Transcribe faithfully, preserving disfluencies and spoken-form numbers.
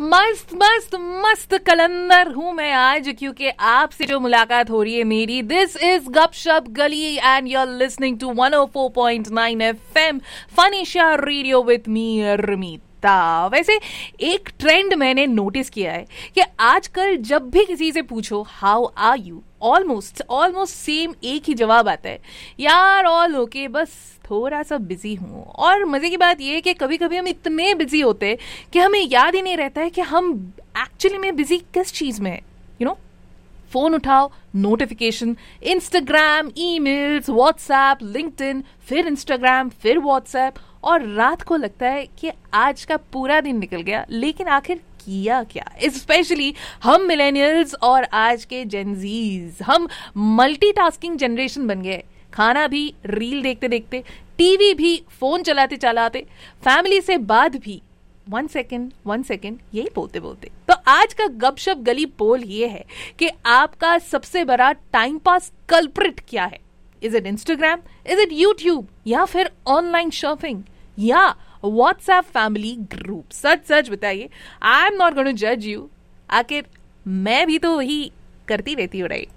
मस्त मस्त मस्त कलंदर हूं मैं आज, क्योंकि आपसे जो मुलाकात हो रही है मेरी, दिस इज गपशप गली and you are listening to one O four point nine F M fun Asia radio with me रमीता। वैसे एक ट्रेंड मैंने नोटिस किया है कि आजकल जब भी किसी से पूछो how are you, almost almost same एक ही जवाब आता है, यार ऑल ओके, बस थोड़ा सा बिजी हूँ। और मजे की बात यह है कि कभी कभी हम इतने बिजी होते हैं कि हमें याद ही नहीं रहता है कि हम एक्चुअली में बिजी किस चीज में है। यू नो, फोन उठाओ, notification, Instagram, emails, WhatsApp, LinkedIn, फिर इंस्टाग्राम, फिर व्हाट्सएप, और रात को लगता है कि आज का पूरा दिन निकल गया, लेकिन आखिर किया क्या? स्पेशली हम मिलेनियल्स और आज के जेनजीज, हम मल्टीटास्किंग जनरेशन बन गए। खाना भी रील देखते देखते, टीवी भी फोन चलाते चलाते, फैमिली से बात भी वन सेकेंड वन सेकेंड यही बोलते बोलते। तो आज का गपशप गली पोल ये है कि आपका सबसे बड़ा टाइम पास कल्प्रिट क्या है? Is it Instagram, is it YouTube, या फिर ऑनलाइन शॉपिंग, या व्हाट्सएप फैमिली ग्रुप? सच सच बताइए, I am not going to जज यू। आखिर मैं भी तो वही करती रहती हूँ, राइट?